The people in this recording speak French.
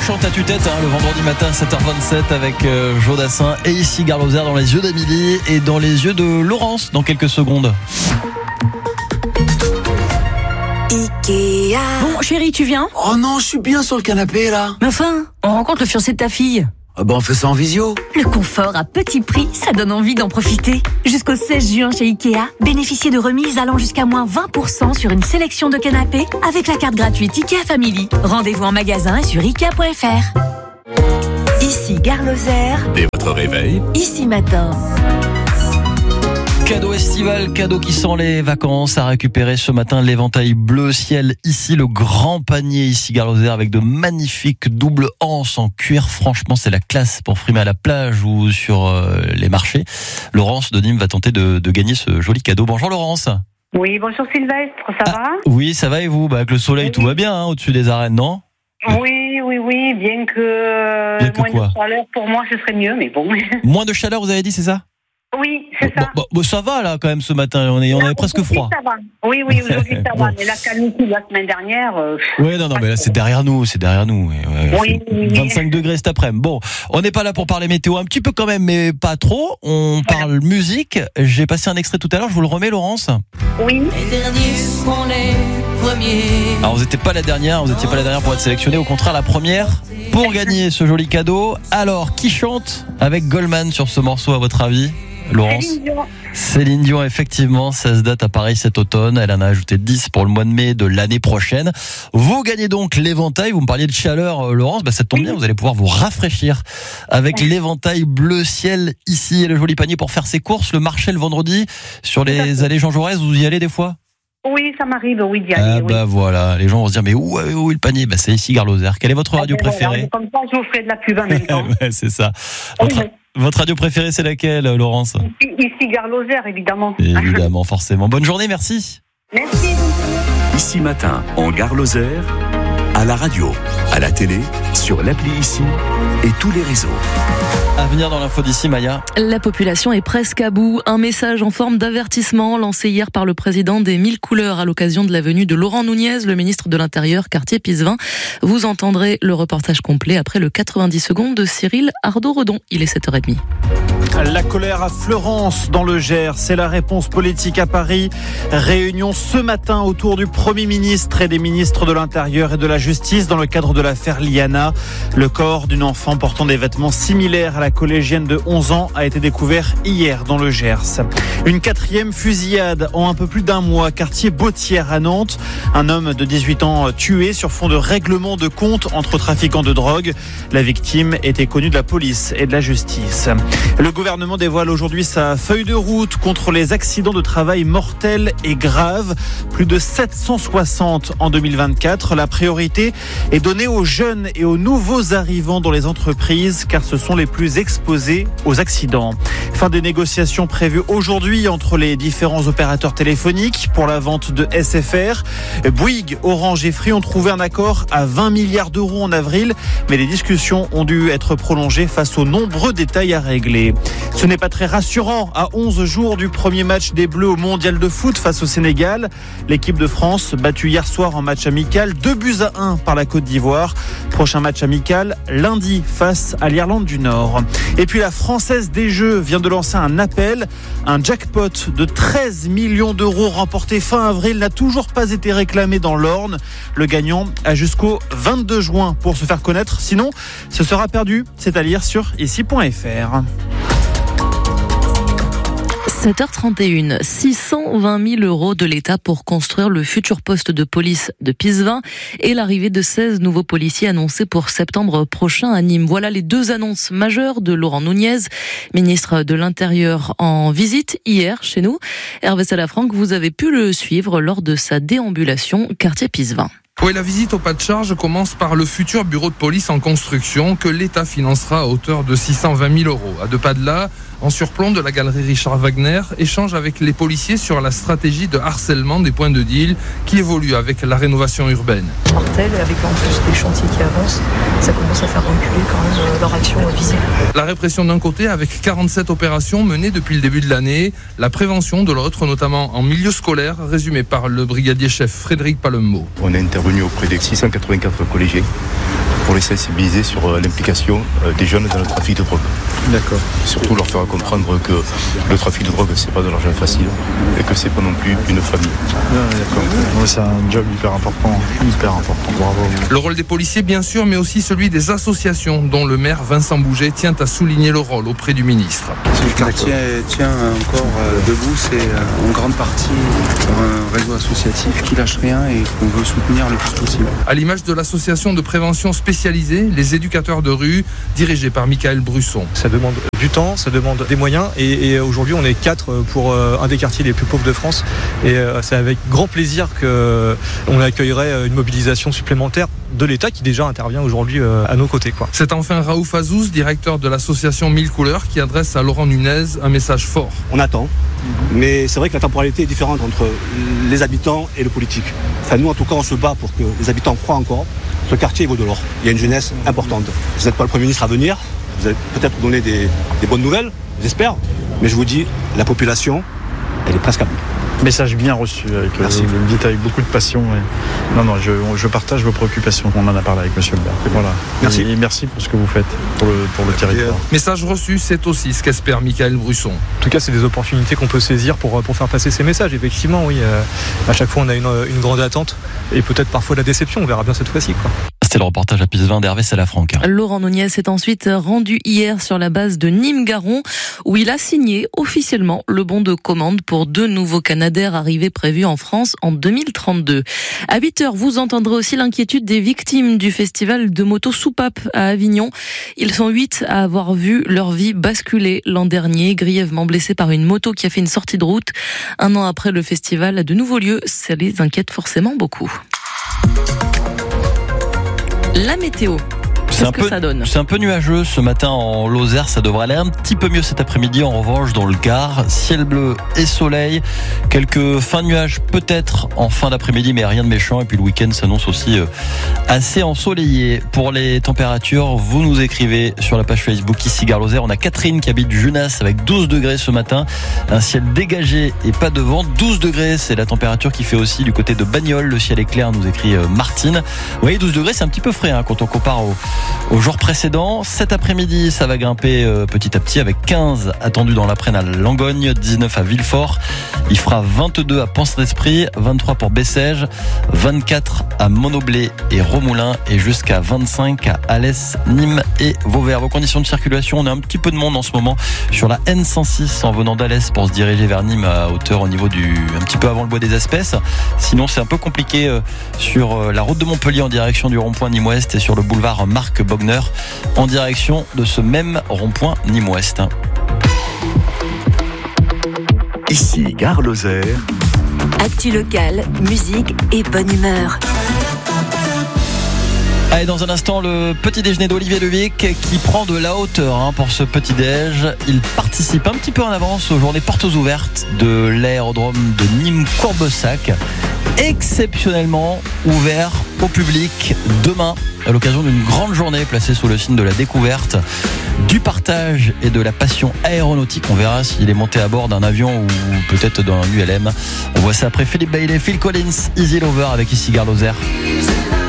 chante à tue-tête le vendredi matin 7h27 avec Jodassin et ici Gare Lozère dans les yeux d'Amélie et dans les yeux de Laurence dans quelques secondes. Ikea. Bon, chérie, tu viens ? Oh non, je suis bien sur le canapé là. Mais enfin, on rencontre le fiancé de ta fille. Ah bah on fait ça en visio. Le confort à petit prix, ça donne envie d'en profiter. Jusqu'au 16 juin chez Ikea, bénéficiez de remises allant jusqu'à moins 20% sur une sélection de canapés avec la carte gratuite Ikea Family. Rendez-vous en magasin et sur Ikea.fr. Ici Gare Lozère. Et votre réveil ? Ici Matin. Cadeau estival, cadeau qui sent les vacances à récupérer ce matin, l'éventail bleu ciel ici, le grand panier ici Gare Lozère avec de magnifiques doubles anses en cuir. Franchement, c'est la classe pour frimer à la plage ou sur les marchés. Laurence de Nîmes va tenter de gagner ce joli cadeau. Bonjour Laurence. Oui, bonjour Sylvestre, ça va ? Oui, ça va et vous ? Avec le soleil, tout va bien au-dessus des arènes, non ? Oui, bien que moins quoi ? de chaleur, pour moi, ce serait mieux, mais bon. Moins de chaleur, vous avez dit, c'est ça ? Oui, c'est ça. Bon, ça va là quand même ce matin, on est presque froid. Ça va. Oui, aujourd'hui ça va. Mais la canicule la semaine dernière. Oui, non, mais là c'est derrière nous. Oui. 25 degrés cet après-midi. Bon, on n'est pas là pour parler météo, un petit peu quand même, mais pas trop. On parle musique. J'ai passé un extrait tout à l'heure, je vous le remets, Laurence. Oui. Les derniers seront les premiers. Alors vous n'étiez pas la dernière, pour être sélectionnée, au contraire la première pour gagner ce joli cadeau. Alors, qui chante avec Goldman sur ce morceau à votre avis ? Laurence. Céline Dion, effectivement, 16 dates à Paris cet automne. Elle en a ajouté 10 pour le mois de mai de l'année prochaine. Vous gagnez donc l'éventail. Vous me parliez de chaleur, Laurence. Ça tombe bien, vous allez pouvoir vous rafraîchir avec l'éventail bleu ciel ici et le joli panier pour faire ses courses. Le marché le vendredi sur les allées Jean Jaurès, vous y allez des fois ? Oui, ça m'arrive, d'y aller. Voilà, les gens vont se dire, mais où est le panier ? C'est ici Gare Lozère. Quelle est votre radio préférée ? Comme ça, je vous ferai de la pub en même temps. C'est ça. Votre radio préférée, c'est laquelle, Laurence ? Ici Gare Lozère, évidemment. Évidemment, forcément. Bonne journée, merci. Merci. Ici Matin, en Gare Lozère, à la radio, à la télé, sur l'appli Ici et tous les réseaux. À venir dans l'info d'ici, Maya. La population est presque à bout. Un message en forme d'avertissement lancé hier par le président des 1000 couleurs à l'occasion de la venue de Laurent Nunez, le ministre de l'Intérieur, quartier Pisevin. Vous entendrez le reportage complet après le 90 secondes de Cyril Ardo-Redon. Il est 7h30. La colère à Fleurance dans le Gers, c'est la réponse politique à Paris. Réunion ce matin autour du Premier ministre et des ministres de l'Intérieur et de la Justice dans le cadre de l'affaire Liana. Le corps d'une enfant portant des vêtements similaires à la collégienne de 11 ans a été découvert hier dans le Gers. Une 4e fusillade en un peu plus d'un mois, quartier Bautière à Nantes. Un homme de 18 ans tué sur fond de règlement de compte entre trafiquants de drogue. La victime était connue de la police et de la justice. Le gouvernement dévoile aujourd'hui sa feuille de route contre les accidents de travail mortels et graves. Plus de 760 en 2024. La priorité est donnée aux jeunes et aux nouveaux arrivants dans les entreprises car ce sont les plus exposés aux accidents. Fin des négociations prévues aujourd'hui entre les différents opérateurs téléphoniques pour la vente de SFR. Bouygues, Orange et Free ont trouvé un accord à 20 milliards d'euros en avril, mais les discussions ont dû être prolongées face aux nombreux détails à régler. Ce n'est pas très rassurant à 11 jours du premier match des Bleus au Mondial de foot face au Sénégal. L'équipe de France, battue hier soir en match amical, 2-1 par la Côte d'Ivoire. Prochain match amical lundi face à l'Irlande du Nord. Et puis la Française des Jeux vient de lancer un appel. Un jackpot de 13 millions d'euros remporté fin avril n'a toujours pas été réclamé dans l'Orne. Le gagnant a jusqu'au 22 juin pour se faire connaître. Sinon, ce sera perdu. C'est à lire sur ici.fr. 7h31, 620 000 euros de l'État pour construire le futur poste de police de Pisevin et l'arrivée de 16 nouveaux policiers annoncés pour septembre prochain à Nîmes. Voilà les deux annonces majeures de Laurent Nunez, ministre de l'Intérieur en visite hier chez nous. Hervé Salafranc, vous avez pu le suivre lors de sa déambulation quartier Pisevin. Oui, la visite au pas de charge commence par le futur bureau de police en construction que l'État financera à hauteur de 620 000 euros. À deux pas de là, en surplomb de la galerie Richard Wagner, échange avec les policiers sur la stratégie de harcèlement des points de deal qui évolue avec la rénovation urbaine. Mortel, avec en plus des chantiers qui avancent, ça commence à faire reculer quand même leur action visible. La répression d'un côté avec 47 opérations menées depuis le début de l'année, la prévention de l'autre, notamment en milieu scolaire, résumée par le brigadier chef Frédéric Pallemot. On est intervenu auprès des 684 collégiens pour les sensibiliser sur l'implication des jeunes dans le trafic de drogue. D'accord. Surtout leur faire comprendre que le trafic de drogue, c'est pas de l'argent facile et que c'est pas non plus une famille. D'accord. Ouais, c'est un job hyper important. Bravo. Le rôle des policiers, bien sûr, mais aussi celui des associations, dont le maire Vincent Bouget tient à souligner le rôle auprès du ministre. Si le quartier tient encore debout, c'est en grande partie un réseau associatif qui lâche rien et qu'on veut soutenir le plus possible. À l'image de l'association de prévention spécialisée, les éducateurs de rue, dirigée par Michael Brusson. Ça demande du temps, ça demande des moyens et aujourd'hui on est 4 pour un des quartiers les plus pauvres de France et c'est avec grand plaisir qu'on accueillerait une mobilisation supplémentaire de l'État qui déjà intervient aujourd'hui à nos côtés. C'est enfin Raouf Azouz, directeur de l'association 1000 couleurs, qui adresse à Laurent Nunez un message fort. On attend, mais c'est vrai que la temporalité est différente entre les habitants et le politique. Enfin, nous en tout cas on se bat pour que les habitants croient encore. Ce quartier vaut de l'or. Il y a une jeunesse importante. Vous n'êtes pas le Premier ministre à venir, vous allez peut-être donner des bonnes nouvelles, j'espère, mais je vous dis, la population, elle est presque à bout. Message bien reçu, vous le dites avec beaucoup de passion. Non, je partage vos préoccupations. On en a parlé avec monsieur le maire. Voilà. Merci. Et merci pour ce que vous faites pour le territoire. Message reçu, c'est aussi ce qu'espère Michael Brusson. En tout cas, c'est des opportunités qu'on peut saisir pour faire passer ces messages. Effectivement, oui. À chaque fois, on a une grande attente et peut-être parfois la déception. On verra bien cette fois-ci. C'était le reportage à Pisevin d'Hervé Salafranc. Laurent Nunez s'est ensuite rendu hier sur la base de Nîmes-Garon où il a signé officiellement le bon de commande pour 2 nouveaux Canadair arrivés prévus en France en 2032. À 8h, vous entendrez aussi l'inquiétude des victimes du festival de moto Soupape à Avignon. Ils sont 8 à avoir vu leur vie basculer l'an dernier, grièvement blessés par une moto qui a fait une sortie de route. 1 an après le festival a de nouveaux lieux, ça les inquiète forcément beaucoup. La météo. Qu'est-ce que ça donne ? C'est un peu nuageux ce matin en Lozère, ça devrait aller un petit peu mieux cet après-midi. En revanche, dans le Gard, ciel bleu et soleil, quelques fins de nuages peut-être en fin d'après-midi, mais rien de méchant. Et puis le week-end s'annonce aussi assez ensoleillé. Pour les températures, vous nous écrivez sur la page Facebook ici Gare Lozère. On a Catherine qui habite Junas avec 12 degrés ce matin, un ciel dégagé et pas de vent. 12 degrés, c'est la température qui fait aussi du côté de Bagnols. Le ciel est clair, nous écrit Martine. Vous voyez, 12 degrés, c'est un petit peu frais quand on compare au jour précédent. Cet après-midi, ça va grimper petit à petit avec 15 attendus dans l'après-midi à Langogne, 19 à Villefort. Il fera 22 à Pont-Saint-Esprit, 23 pour Bessèges, 24 à Monoblé et Romoulin et jusqu'à 25 à Alès, Nîmes et Vauvert. Vos conditions de circulation, on a un petit peu de monde en ce moment sur la N106 en venant d'Alès pour se diriger vers Nîmes à hauteur au niveau un petit peu avant le bois des Espèces. Sinon, c'est un peu compliqué sur la route de Montpellier en direction du rond-point Nîmes-Ouest et sur le boulevard Marc Bogner en direction de ce même rond-point Nîmes-Ouest. Ici, Gare Lozère. Actu locale, musique et bonne humeur. Allez, dans un instant, le petit déjeuner d'Olivier Devic qui prend de la hauteur pour ce petit déj. Il participe un petit peu en avance aux journées portes ouvertes de l'aérodrome de Nîmes-Courbessac. Exceptionnellement ouvert au public demain à l'occasion d'une grande journée placée sous le signe de la découverte, du partage et de la passion aéronautique. On verra s'il est monté à bord d'un avion ou peut-être d'un ULM. On voit ça après Philippe Bailey, Phil Collins, Easy Lover avec ici Gare Lozère.